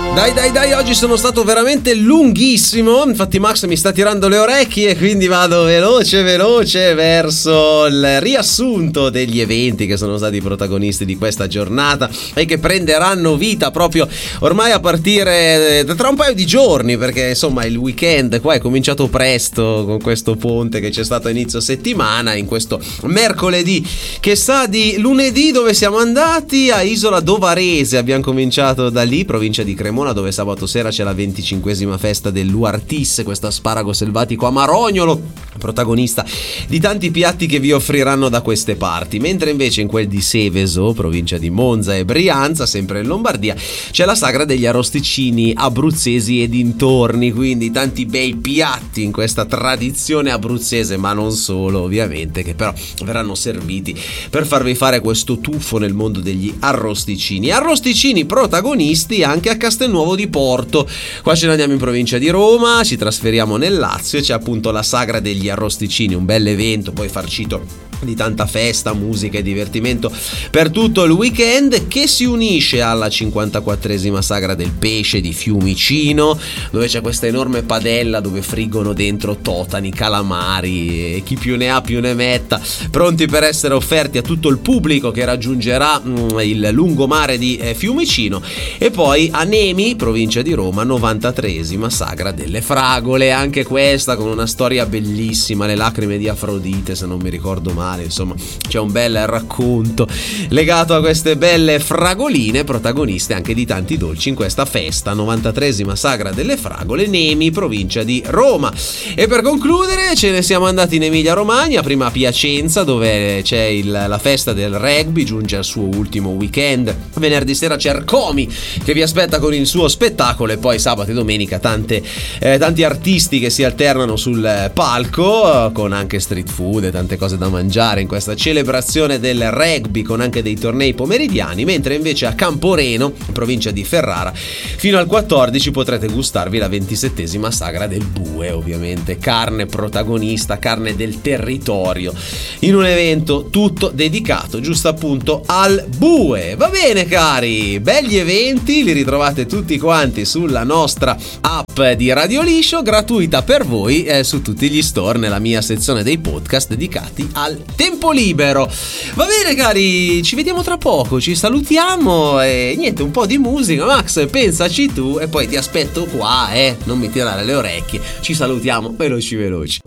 Dai, oggi sono stato veramente lunghissimo, infatti Max mi sta tirando le orecchie e quindi vado veloce verso il riassunto degli eventi che sono stati protagonisti di questa giornata e che prenderanno vita proprio ormai a partire tra un paio di giorni, perché insomma il weekend qua è cominciato presto con questo ponte che c'è stato a inizio settimana, in questo mercoledì che sa di lunedì. Dove siamo andati? A Isola Dovarese, abbiamo cominciato da lì, provincia di Cremona, dove sabato sera c'è la 25esima festa dell'Uartis, questo asparago selvatico amarognolo, protagonista di tanti piatti che vi offriranno da queste parti. Mentre invece in quel di Seveso, provincia di Monza e Brianza, sempre in Lombardia, c'è la sagra degli arrosticini abruzzesi e dintorni, quindi tanti bei piatti in questa tradizione abruzzese, ma non solo ovviamente, che però verranno serviti per farvi fare questo tuffo nel mondo degli arrosticini protagonisti anche a Castelnuovo di Porto. Qua ce ne andiamo in provincia di Roma, ci trasferiamo nel Lazio e c'è appunto la sagra degli arrosticini, un bel evento poi farcito di tanta festa, musica e divertimento per tutto il weekend, che si unisce alla 54esima sagra del pesce di Fiumicino, dove c'è questa enorme padella dove friggono dentro totani, calamari e chi più ne ha più ne metta, pronti per essere offerti a tutto il pubblico che raggiungerà il lungomare di Fiumicino. E poi a Nemi, provincia di Roma, 93esima sagra delle fragole, anche questa con una storia bellissima, le lacrime di Afrodite se non mi ricordo male. Insomma, c'è un bel racconto legato a queste belle fragoline, protagoniste anche di tanti dolci in questa festa, 93esima sagra delle fragole, Nemi, provincia di Roma. E per concludere ce ne siamo andati in Emilia Romagna, prima a Piacenza, dove c'è la festa del rugby, giunge al suo ultimo weekend. Venerdì sera c'è Ercomi che vi aspetta con il suo spettacolo, e poi sabato e domenica tanti artisti che si alternano sul palco, con anche street food e tante cose da mangiare in questa celebrazione del rugby, con anche dei tornei pomeridiani. Mentre invece a Camporeno, provincia di Ferrara, fino al 14 potrete gustarvi la 27esima sagra del bue, ovviamente carne protagonista, carne del territorio, in un evento tutto dedicato giusto appunto al bue. Va bene cari, belli eventi, li ritrovate tutti quanti sulla nostra app di Radio Liscio, gratuita per voi su tutti gli store, nella mia sezione dei podcast dedicati al tempo libero. Va bene cari, ci vediamo tra poco, ci salutiamo e niente, un po' di musica. Max, pensaci tu e poi ti aspetto qua, non mi tirare le orecchie. Ci salutiamo veloci.